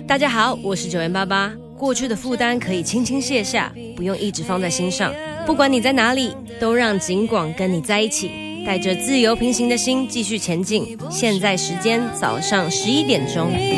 大家好，我是9元88。过去的负担可以轻轻卸下，不用一直放在心上。不管你在哪里，都让警广跟你在一起，带着自由平行的心继续前进。现在时间早上11点钟。